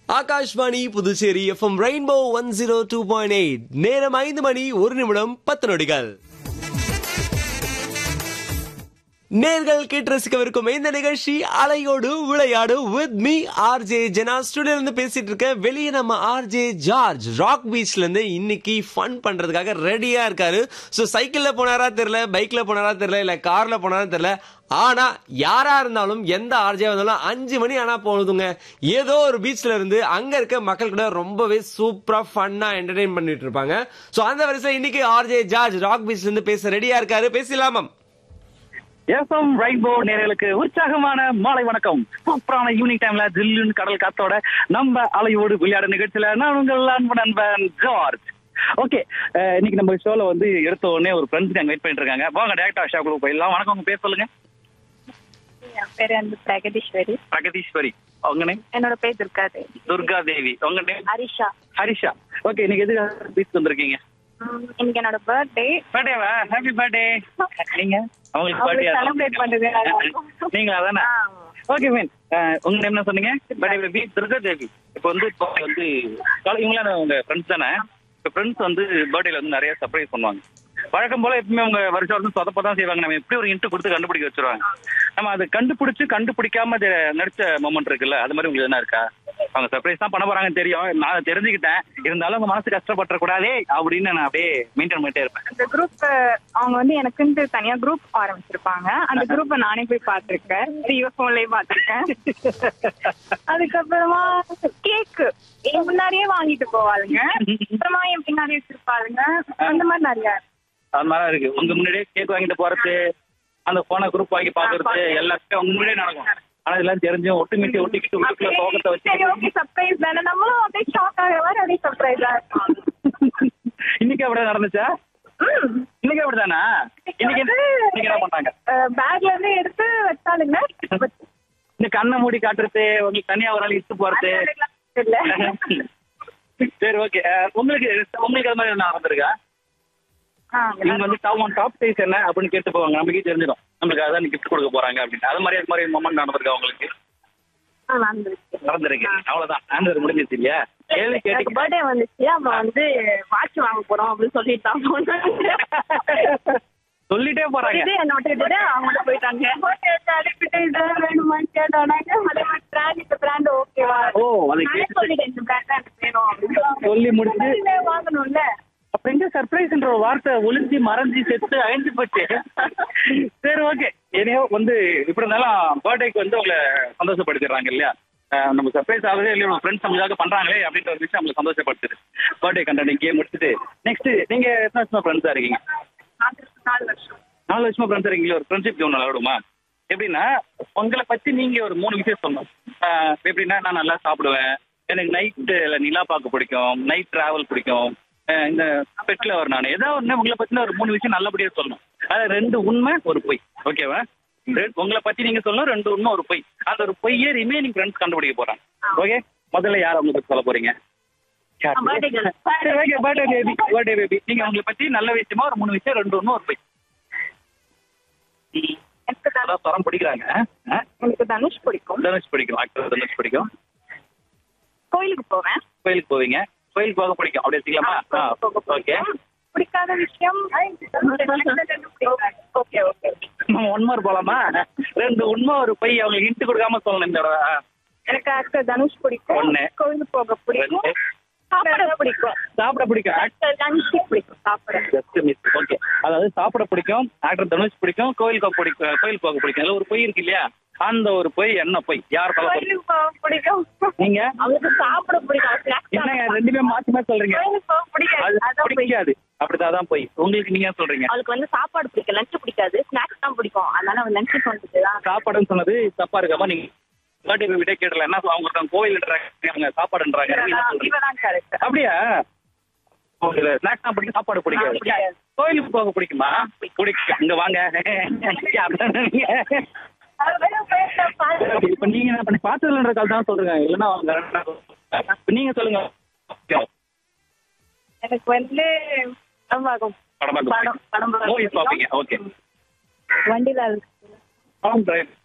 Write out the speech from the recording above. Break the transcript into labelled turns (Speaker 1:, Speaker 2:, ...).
Speaker 1: Akashvani Puducherry FM rainbow 102.8 நேரம் 5 மணி 1 நிமிடம் 10 நொடிகள். நேர்கள் கேட்டு ரசிக்கவிருக்கும் இந்த நிகழ்ச்சி அலையோடு விளையாடு வித் மீ ஆர்ஜே ஜெனா. ஸ்டுடியோல இருந்து பேசிட்டு இருக்க. வெளியே நம்ம ஆர்ஜே ஜார்ஜ் ராக் பீச்ல இருந்து இன்னைக்கு ஃபன் பண்றதுக்காக ரெடியா இருக்காரு. சோ சைக்கிள்ல போனாரா தெரியல, பைக்ல போனாரா தெரியல, இல்ல கார்ல போனாரா தெரியல. ஆனா யாரா இருந்தாலும் எந்த ஆர்ஜே வந்தாலும் 5 மணி ஆனா போனதுங்க ஏதோ ஒரு பீச்ல இருந்து அங்க இருக்க மக்கள் கூட ரொம்பவே சூப்பரா ஃபன்னா என்டர்டெயின் பண்ணிட்டு இருப்பாங்க. சோ அந்த வரிசையில் இன்னைக்கு ஆர்ஜே ஜார்ஜ் ராக் பீச்ல இருந்து பேச ரெடியா இருக்காரு. பேசலாமா?
Speaker 2: எஃப்எம் ரெயின்போ நேயர்களுக்கு உற்சாகமான மாலை வணக்கம். சூப்பரான ஈவினிங் டைம்ல ஜில்லுன்னு கடல் காத்தோட நம்ம அலையோடு விளையாடு நிகழ்ச்சியில நான் உங்கள் அன்பு நண்பன் ஜார்ஜ். ஓகே, இன்னைக்கு நம்ம ஷோல வந்து எடுத்த உடனே ஒரு ஃப்ரெண்ட்ஸ் அங்க வெயிட் பண்ணிட்டு இருக்காங்க. வாங்க டேரக்டா ஷோக்குள்ள போயிடலாம். வணக்கம், உங்க பேர் சொல்லுங்க.
Speaker 3: என் பேரு வந்து பிரகதீஸ்வரி.
Speaker 2: பிரகதீஸ்வரி. உங்க நேம்?
Speaker 3: என்னோட பேர் துர்காதேவி.
Speaker 2: துர்கா தேவி. உங்க நேம்?
Speaker 3: ஹரிஷா.
Speaker 2: ஹரிஷா. ஓகே, இன்னைக்கு எதுக்கு பீச் வந்திருக்கீங்க?
Speaker 3: இன்னைக்கு என்னோட பர்த்டே.
Speaker 2: பர்த்டேவா? Happy birthday. நீங்க அவங்களுக்கு பர்த்டே
Speaker 3: செலிப்ரேட் பண்றது
Speaker 2: நீங்களா தானே? ஓகே மேன், உங்க நேம் என்ன சொன்னீங்க? Birthday baby Durga Devi. இப்போ வந்து இவங்களாம் உங்க ஃப்ரெண்ட்ஸ் தானே? இப்போ ஃப்ரெண்ட்ஸ் வந்து பர்த்டேல வந்து நிறைய சர்ப்ரைஸ் பண்ணுவாங்க. வழக்கம் போல எப்பவுமே அவங்க வருஷம் வருஷம் சொதப்பதான் செய்வாங்க. நம்ம எப்படி ஒரு இன்ட்டு கொடுத்து கண்டுபிடிக்க வச்சிருவாங்க. நம்ம அதை கண்டுபிடிக்காம நடிச்ச மொமெண்ட் இருக்குல்ல, அது மாதிரி உங்களுக்கு என்ன இருக்கா? அவங்க சர்ப்ரைஸ் தான் பண்ண போறாங்கன்னு தெரியும், நான் தெரிஞ்சுக்கிட்டேன். இருந்தாலும் உங்க மனசு கஷ்டப்பட கூடாதே அப்படின்னு நான் அப்படியே மெயின்டைன் பண்ணிட்டே இருப்பேன்.
Speaker 3: அந்த குரூப் அவங்க வந்து எனக்குன்ட்டு தனியா குரூப் ஆரம்பிச்சிருப்பாங்க. அந்த குரூப்பை நானே போய் பாத்திருக்கேன், போன்லயே பாத்திருக்கேன். அதுக்கப்புறமா கேக் என் முன்னாடியே வாங்கிட்டு போவாளுங்க, அப்புறமா என் பின்னாடியே வச்சிருப்பாளுங்க. அந்த மாதிரி நிறைய
Speaker 2: அது மாதிரி இருக்கு. உங்க முன்னாடியே கேக் வாங்கிட்டு போறது, அந்த போன குரூப் வாங்கி பாக்குறது எல்லாத்தையும் உங்க முன்னாடியே நடக்கும். ஆனா இதெல்லாம் தெரிஞ்சும் ஒட்டிக்கிட்டு உள்ளுக்குள்ள சோகத்தை வச்சு
Speaker 3: சர்ப்ரைஸ் தானே, நம்மளும் அப்படியே ஷாக் ஆகிற மாதிரி அப்படியே சர்ப்ரைஸா இருக்கும்.
Speaker 2: இன்னைக்கு அப்படியே நடந்துச்சா? இன்னைக்கு அப்படிதானா? இன்னைக்கு என்ன பண்ணாங்க?
Speaker 3: பேக்ல இருந்து எடுத்து வச்சாலுங்க.
Speaker 2: இந்த கண்ணை மூடி காட்டுறது, உங்களுக்கு தனியா ஒரு நாள் இட்டு போறது. சரி, ஓகே. உங்களுக்கு அது மாதிரி நடந்திருக்கா? இவங்க வந்து டாப் சைஸ் என்ன அப்படின்னு கேட்டு போவாங்க, நமக்கே தெரிஞ்சிடும் நம்மளுக்கு அதான் கிஃப்ட் கொடுக்க போறாங்க அப்படின்னு. அது மாதிரி மொமெண்ட் நடந்திருக்கா உங்களுக்கு? நடந்திருக்கு. அவ்வளவுதான், ஆன்சர் முடிஞ்சிருச்சு இல்லையா? கேள்வி கேட்டு
Speaker 3: பர்த்டே வந்துச்சு, அப்ப வந்து வாட்ச் வாங்க போறோம் அப்படின்னு
Speaker 2: சொல்லிட்டே போறாங்க.
Speaker 3: அவங்க போயிட்டாங்க. வேணுமான்னு கேட்டாங்க. பிராண்ட் ஓகேவா?
Speaker 2: ஓ, அதை சொல்லி முடிச்சு
Speaker 3: வாங்கணும்ல.
Speaker 2: அப்படிங்க சர்ப்ரைஸ்ன்ற ஒரு வார்த்தை ஒளிஞ்சி மறைஞ்சி செத்து அழிஞ்சு போச்சு. சரி, ஓகே. ஏனையோ வந்து இப்படி இருந்தாலும் பர்த்டேக்கு வந்து உங்களை சந்தோஷப்படுத்திடுறாங்க இல்லையா? நம்ம சர்ப்ரைஸ் ஆகுதே இல்லையா, நம்ம ஃப்ரெண்ட்ஸ் நமக்காக பண்றாங்களே அப்படின்ற ஒரு விஷயம் நம்மளுக்கு சந்தோஷப்படுத்துது. பர்த்டே கண்டென்ட் கேம் முடிச்சுட்டு நெக்ஸ்ட் நீங்க எத்தனை வருஷமா ஃப்ரெண்ட்ஸா இருக்கீங்க? 4 வருஷமா ஃப்ரெண்ட்ஸா இருக்கீங்களா? ஒரு ஃப்ரெண்ட்ஷிப் ஒன்று விளையாடுமா? எப்படின்னா உங்களை பத்தி நீங்க ஒரு 3 விஷயம் சொல்லணும். எப்படின்னா, நான் நல்லா சாப்பிடுவேன், எனக்கு நைட்டு நிலா பார்க்க பிடிக்கும், நைட் டிராவல் பிடிக்கும், இந்த பெட்ல ஒரு நான் ஏதாவது ஒன்று உங்களை பத்தின ஒரு 3 விஷயம் நல்லபடியா சொல்லணும். அதாவது 2 உண்மை 1 பொய். ஓகேவா? உங்களை பத்தி நீங்க சொல்லணும், 2 உண்மை 1 பொய். அந்த ஒரு பொய்யே ரிமைனிங் ஃப்ரெண்ட்ஸ் கண்டுபிடிக்க போறாங்க. ஓகே, முதல்ல யார் உங்களை பத்தி சொல்ல போறீங்க? Birthday baby. நீங்க உங்களை பத்தி நல்ல விஷயமா ஒரு 3 விஷயம், 2 உண்மை 1 பொய். தரம் பிடிக்கிறாங்க.
Speaker 3: எனக்கு தனுஷ் பிடிக்கும்.
Speaker 2: ஆக்டர் தனுஷ் பிடிக்கும்.
Speaker 3: கோயிலுக்கு போவேன்.
Speaker 2: கோயிலுக்கு போவீங்க. கோயிலுக்கு போக பிடிக்கும் அப்படி வச்சுக்கலாமா? ஓகே.
Speaker 3: பிடிக்காத விஷயம் ஓகே ஓகே.
Speaker 2: ஒன் மோர் போலாமா? 2 உண்மை 1 பொய். அவங்களுக்கு ஹிண்ட் கொடுக்காம சொல்லணும் இந்த தடவை.
Speaker 3: எனக்கு ஆக்டர் தனுஷ் பிடிக்கும்.
Speaker 2: 1.
Speaker 3: கோயிலுக்கு போக பிடிக்கும். சாப்பிட பிடிக்கும். ஆக்டர் தனுஷ் பிடிக்கும்.
Speaker 2: Just miss. ஓகே, அதாவது சாப்பிட பிடிக்கும், ஆக்டர் தனுஷ் பிடிக்கும், கோயில் போக பிடிக்கும். அதுல ஒரு பொய் இருக்கு இல்லையா? அந்த ஒரு பொய் என்ன பொய்? யார்
Speaker 3: பிடிக்கும்?
Speaker 2: நீங்க
Speaker 3: அவங்களுக்கு சாப்பிட பிடிக்கும்.
Speaker 2: என்னங்க ரெண்டுமே மாத்தி சொல்றீங்க? பிடிக்காது. அப்படிதான் பொய். உங்களுக்கு நீங்க சொல்றீங்க
Speaker 3: அவளுக்கு வந்து சாப்பாடு பிடிக்கும், லஞ்ச் பிடிக்காது, ஸ்நாக்ஸ் தான் பிடிக்கும். அதனால அவன் லஞ்ச் வந்துட்டுதான்.
Speaker 2: சாப்பாடுன்னு சொன்னது தப்பா இருக்காம நீங்க பர்த்டே விட கேட்டல என்ன அவங்க கோயில்ன்றாங்க, சாப்பாடுன்றாங்க. அப்படியா? ஸ்நாக்ஸ் தான் பிடிக்கும், சாப்பாடு பிடிக்காது. கோயிலுக்கு போக பிடிக்குமா? பிடிக்கும். இங்க வாங்க. இப்ப நீங்க என்ன பண்ணி பார்த்ததுன்ற கால் தான் சொல்றீங்க, இல்லைன்னா நீங்க சொல்லுங்க.
Speaker 3: எனக்கு வந்து
Speaker 2: படம் மூவிஸ் பாப்பீங்க? ஓகே.
Speaker 3: வண்டியில